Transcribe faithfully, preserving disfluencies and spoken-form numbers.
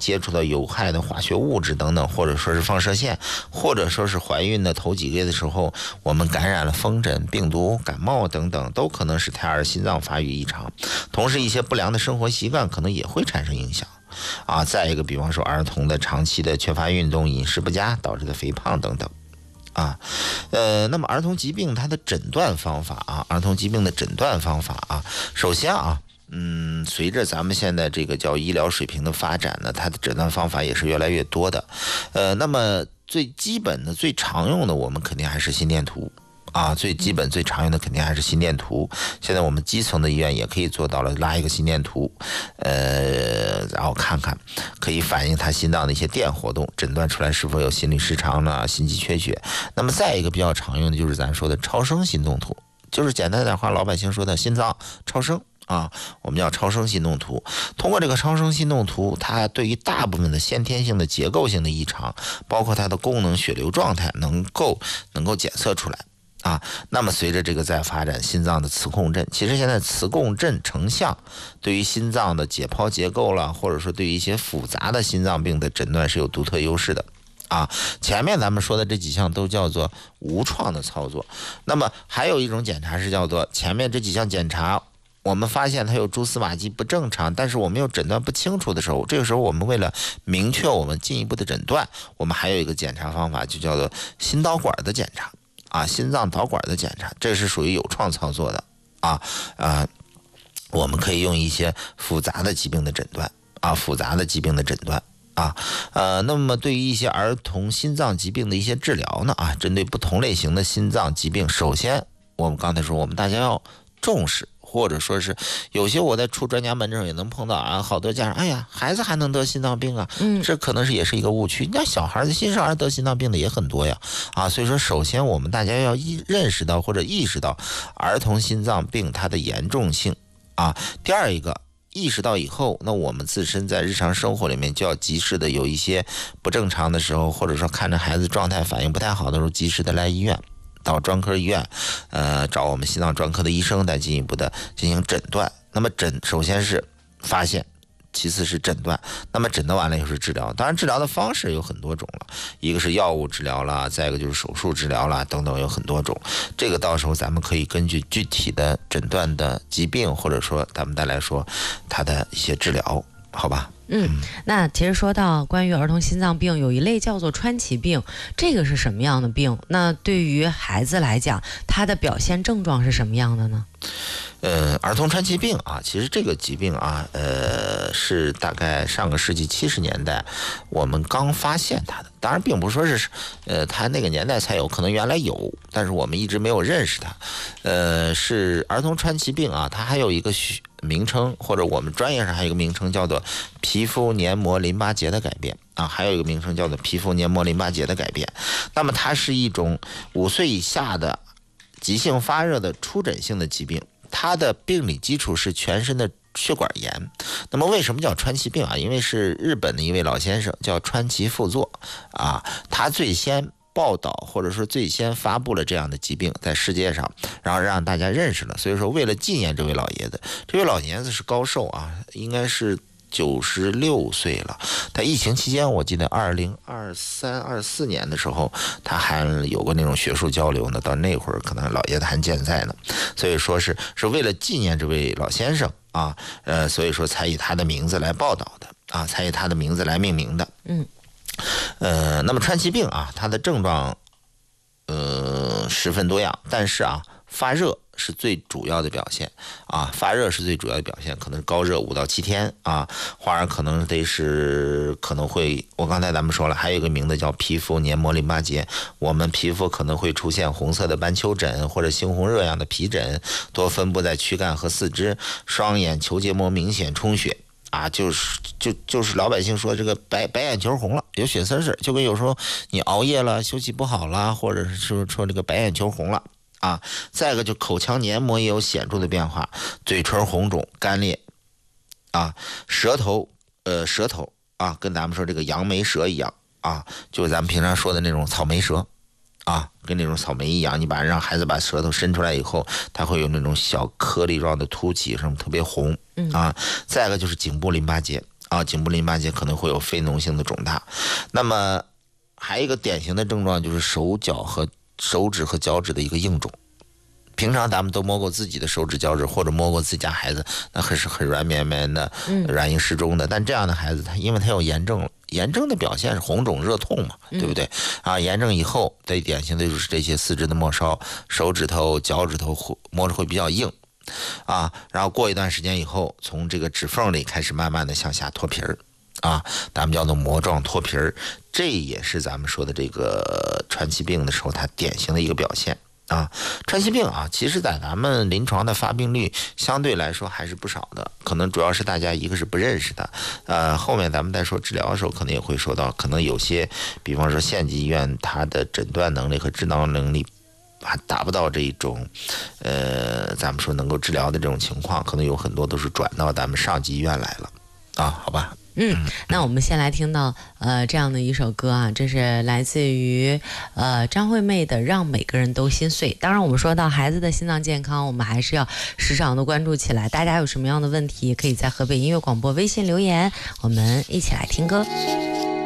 接触到有害的化学物质等等，或者说是放射线，或者说是怀孕的头几个月的时候，我们感染了风疹、病毒、感冒等等，都可能使胎儿心脏发育异常。同时，一些不良的生活习惯可能也会产生影响。啊，再一个，比方说儿童的长期的缺乏运动、饮食不佳导致的肥胖等等。啊，呃，那么儿童疾病它的诊断方法啊，儿童疾病的诊断方法啊，首先啊，嗯，随着咱们现在这个叫医疗水平的发展呢，它的诊断方法也是越来越多的。呃，那么最基本的、最常用的，我们肯定还是心电图。啊，最基本最常用的肯定还是心电图。现在我们基层的医院也可以做到了，拉一个心电图，呃，然后看看，可以反映他心脏的一些电活动，诊断出来是否有心律失常了、心肌缺血。那么再一个比较常用的就是咱说的超声心动图，就是简单点话，老百姓说的心脏超声。啊，我们叫超声心动图。通过这个超声心动图，它对于大部分的先天性的结构性的异常，包括它的功能、血流状态，能够能够检测出来。啊，那么随着这个在发展心脏的磁共振，其实现在磁共振成像对于心脏的解剖结构了，或者说对于一些复杂的心脏病的诊断是有独特优势的。啊，前面咱们说的这几项都叫做无创的操作。那么还有一种检查是叫做前面这几项检查，我们发现它有蛛丝马迹不正常，但是我们又诊断不清楚的时候，这个时候我们为了明确我们进一步的诊断，我们还有一个检查方法，就叫做心导管的检查。啊，心脏导管的检查，这是属于有创操作的啊啊，我们可以用一些复杂的疾病的诊断啊，复杂的疾病的诊断啊，呃，那么对于一些儿童心脏疾病的一些治疗呢啊，针对不同类型的心脏疾病，首先我们刚才说，我们大家要重视。或者说是有些我在出专家门诊也能碰到啊，好多家长，哎呀，孩子还能得心脏病啊，嗯，这可能是也是一个误区。那小孩子新生儿得心脏病的也很多呀，啊，所以说首先我们大家要意认识到或者意识到儿童心脏病它的严重性啊。第二一个意识到以后，那我们自身在日常生活里面就要及时的有一些不正常的时候，或者说看着孩子状态反应不太好的时候，及时的来医院。到专科医院，呃，找我们心脏专科的医生再进一步的进行诊断。那么诊首先是发现，其次是诊断。那么诊断完了又是治疗。当然，治疗的方式有很多种了，一个是药物治疗啦，再一个就是手术治疗啦，等等有很多种。这个到时候咱们可以根据具体的诊断的疾病，或者说咱们再来说它的一些治疗，好吧？ 嗯，那其实说到关于儿童心脏病，有一类叫做川崎病，这个是什么样的病？那对于孩子来讲，它的表现症状是什么样的呢？ 呃，儿童川崎病啊，其实这个疾病啊，呃，是大概上个世纪七十年代我们刚发现它的。当然，并不是说是，呃，它那个年代才有，可能原来有，但是我们一直没有认识它。呃，是儿童川崎病啊，它还有一个名称，或者我们专业上还有一个名称叫做皮肤黏膜淋巴结的改变啊，还有一个名称叫做皮肤黏膜淋巴结的改变。那么它是一种五岁以下的急性发热的出诊性的疾病，它的病理基础是全身的血管炎。那么为什么叫川崎病啊？因为是日本的一位老先生叫川崎富作啊，他最先报道或者说最先发布了这样的疾病在世界上，然后让大家认识了。所以说为了纪念这位老爷子，这位老爷子是高寿啊，应该是九十六岁了。在疫情期间，我记得二零二三、二四年的时候，他还有过那种学术交流呢。到那会儿，可能老爷子还健在呢。所以说是是为了纪念这位老先生啊，呃，所以说才以他的名字来报道的啊，才以他的名字来命名的。嗯，呃，那么川崎病啊，它的症状呃十分多样，但是啊，发热是最主要的表现啊，发热是最主要的表现，可能是高热五到七天啊，花儿可能得是可能会，我刚才咱们说了，还有一个名字叫皮肤黏膜淋巴结，我们皮肤可能会出现红色的斑丘疹或者猩红热样的皮疹，多分布在躯干和四肢，双眼球结膜明显充血。啊，就是就就是老百姓说这个白白眼球红了，有血丝丝，就跟有时候你熬夜了、休息不好了，或者是说说这个白眼球红了啊。再一个就口腔黏膜也有显著的变化，嘴唇红肿、干裂啊，舌头呃舌头啊，跟咱们说这个杨梅舌一样啊，就是咱们平常说的那种草莓舌。啊，跟那种草莓一样，你把让孩子把舌头伸出来以后，它会有那种小颗粒状的凸起，什么特别红啊。再一个就是颈部淋巴结啊，颈部淋巴结可能会有非脓性的肿大。那么还有一个典型的症状就是手脚和手指和脚趾的一个硬肿。平常咱们都摸过自己的手指脚趾，或者摸过自家孩子，那还是很软绵绵的、软硬适中的。但这样的孩子，他因为他有炎症了，炎症的表现是红肿热痛嘛，对不对？啊，炎症以后最典型的就是这些四肢的末梢、手指头、脚趾头摸着会比较硬。啊，然后过一段时间以后，从这个指缝里开始慢慢的向下脱皮儿，啊，咱们叫做膜状脱皮儿，这也是咱们说的这个川崎病的时候它典型的一个表现。啊，川崎病啊，其实在咱们临床的发病率相对来说还是不少的，可能主要是大家一个是不认识的，呃，后面咱们在说治疗的时候，可能也会说到，可能有些，比方说县级医院它的诊断能力和治疗能力还达不到这种，呃，咱们说能够治疗的这种情况，可能有很多都是转到咱们上级医院来了，啊，好吧。 嗯，那我们先来听到呃这样的一首歌啊，这是来自于呃张惠妹的《让每个人都心碎》。当然，我们说到孩子的心脏健康，我们还是要时常的关注起来。大家有什么样的问题，可以在河北音乐广播微信留言，我们一起来听歌。